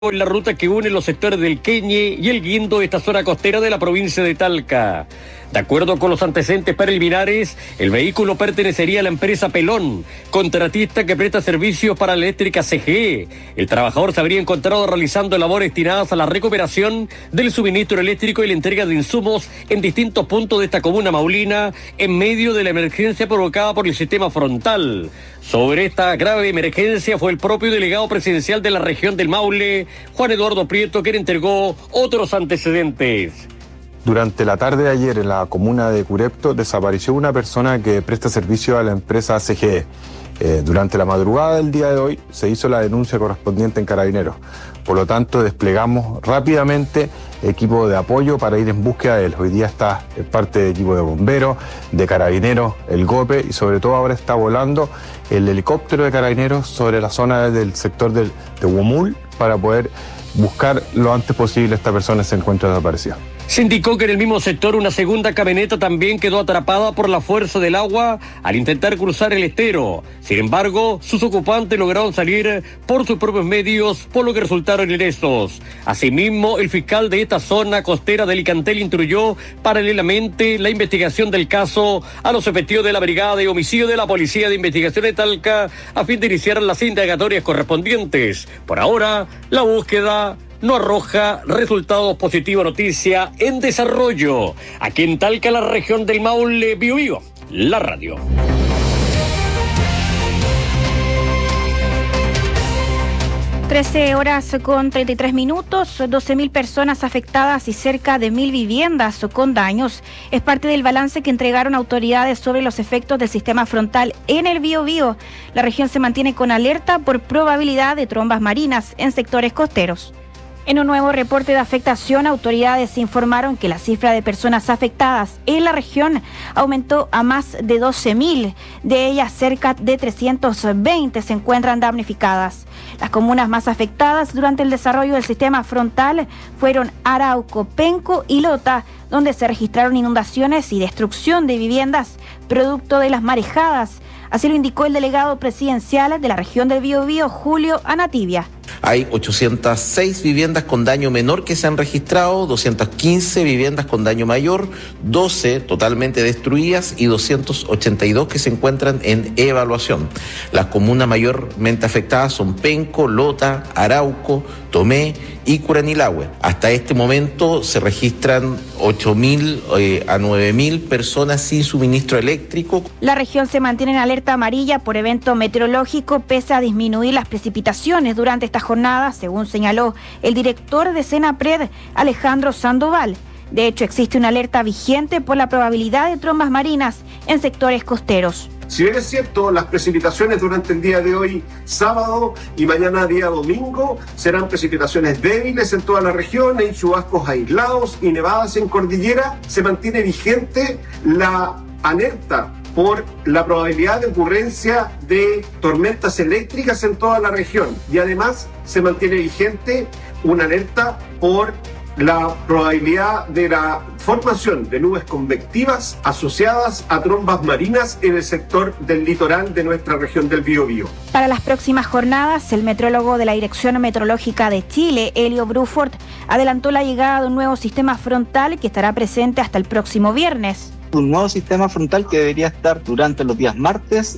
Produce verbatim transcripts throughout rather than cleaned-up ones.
en la ruta que une los sectores del Queñe y el Guindo, esta zona costera de la provincia de Talca. De acuerdo con los antecedentes preliminares, el vehículo pertenecería a la empresa Pelón, contratista que presta servicios para la eléctrica C G E. El trabajador se habría encontrado realizando labores destinadas a la recuperación del suministro eléctrico y la entrega de insumos en distintos puntos de esta comuna maulina en medio de la emergencia provocada por el sistema frontal. Sobre esta grave emergencia fue el propio delegado presidencial de la región del Maule, Juan Eduardo Prieto, quien entregó otros antecedentes. Durante la tarde de ayer en la comuna de Curepto desapareció una persona que presta servicio a la empresa C G E. Eh, durante la madrugada del día de hoy se hizo la denuncia correspondiente en Carabineros. Por lo tanto, desplegamos rápidamente equipo de apoyo para ir en búsqueda de él. Hoy día está en parte de equipo de bomberos, de Carabineros, el GOPE y sobre todo ahora está volando el helicóptero de Carabineros sobre la zona del sector del, de Huemul para poder buscar lo antes posible a esta persona que se encuentra desaparecida. Se indicó que en el mismo sector una segunda camioneta también quedó atrapada por la fuerza del agua al intentar cruzar el estero. Sin embargo, sus ocupantes lograron salir por sus propios medios, por lo que resultaron ilesos. Asimismo, el fiscal de esta zona costera de Licantel instruyó paralelamente la investigación del caso a los efectivos de la Brigada de Homicidio de la Policía de Investigación de Talca a fin de iniciar las indagatorias correspondientes. Por ahora, la búsqueda no arroja resultados positivos. Noticia en desarrollo. Aquí en Talca, la región del Maule, Bio Bio, la radio. trece horas con treinta y tres minutos, doce mil personas afectadas y cerca de mil viviendas con daños. Es parte del balance que entregaron autoridades sobre los efectos del sistema frontal en el Bio Bio. La región se mantiene con alerta por probabilidad de trombas marinas en sectores costeros. En un nuevo reporte de afectación, autoridades informaron que la cifra de personas afectadas en la región aumentó a más de doce mil. De ellas, cerca de trescientos veinte se encuentran damnificadas. Las comunas más afectadas durante el desarrollo del sistema frontal fueron Arauco, Penco y Lota, donde se registraron inundaciones y destrucción de viviendas producto de las marejadas. Así lo indicó el delegado presidencial de la región del Bio Bio, Julio Anatibia. Hay ochocientas seis viviendas con daño menor que se han registrado, doscientas quince viviendas con daño mayor, doce totalmente destruidas y doscientas ochenta y dos que se encuentran en evaluación. Las comunas mayormente afectadas son Penco, Lota, Arauco, Tomé y Curanilahue. Hasta este momento se registran ocho mil eh, a nueve mil personas sin suministro eléctrico. La región se mantiene en alerta amarilla por evento meteorológico pese a disminuir las precipitaciones durante esta jornada, según señaló el director de Senapred, Alejandro Sandoval. De hecho, existe una alerta vigente por la probabilidad de trombas marinas en sectores costeros. Si bien es cierto, las precipitaciones durante el día de hoy, sábado y mañana día domingo, serán precipitaciones débiles en toda la región, en chubascos aislados y nevadas en cordillera, se mantiene vigente la alerta por la probabilidad de ocurrencia de tormentas eléctricas en toda la región. Y además se mantiene vigente una alerta por la probabilidad de la formación de nubes convectivas asociadas a trombas marinas en el sector del litoral de nuestra región del Bio Bio. Para las próximas jornadas, el metrólogo de la Dirección Meteorológica de Chile, Elio Bruford, adelantó la llegada de un nuevo sistema frontal que estará presente hasta el próximo viernes. Un nuevo sistema frontal que debería estar durante los días martes,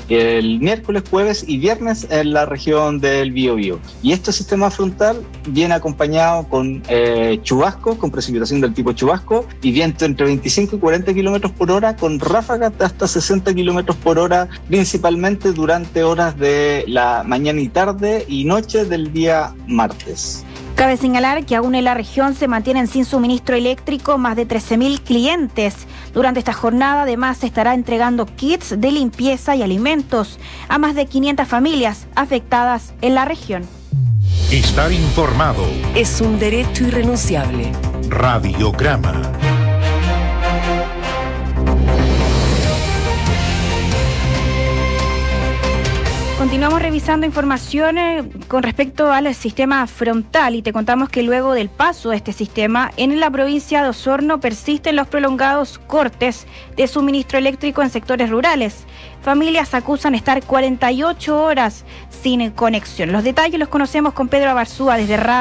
el miércoles, jueves y viernes en la región del Bio Bio. Y este sistema frontal viene acompañado con eh, chubascos, con precipitación del tipo chubasco y viento entre veinticinco y cuarenta kilómetros por hora, con ráfagas de hasta sesenta kilómetros por hora, principalmente durante horas de la mañana y tarde y noche del día martes. Cabe señalar que aún en la región se mantienen sin suministro eléctrico más de trece mil clientes. Durante esta jornada, además, se estará entregando kits de limpieza y alimentos a más de quinientas familias afectadas en la región. Estar informado es un derecho irrenunciable. Radiograma. Continuamos revisando informaciones con respecto al sistema frontal y te contamos que luego del paso de este sistema en la provincia de Osorno persisten los prolongados cortes de suministro eléctrico en sectores rurales. Familias acusan estar cuarenta y ocho horas sin conexión. Los detalles los conocemos con Pedro Abarzúa desde Radio